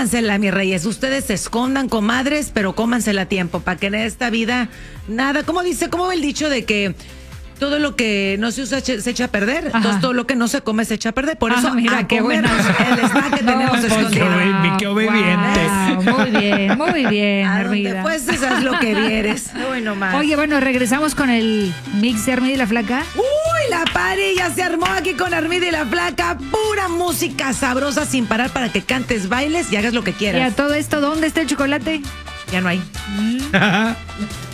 cómansela, mis reyes. Ustedes se escondan, comadres, pero cómansela a tiempo, para que en esta vida nada, ¿cómo va el dicho de que todo lo que no se usa se echa a perder? Ajá. Entonces todo lo que no se come se echa a perder. Por eso, mira, qué comernos buena. el snack que tenemos escondido. qué obediente. Wow, muy bien, A donde Armida. pues eso es lo que vieres. Uy, no más. Oye, bueno, regresamos con el mix de Armida y la Flaca. Uy, la party ya se armó aquí con Armida y la Flaca. Pura música sabrosa sin parar para que cantes, bailes y hagas lo que Y quieras. a todo esto, ¿dónde está el chocolate? Ya no hay.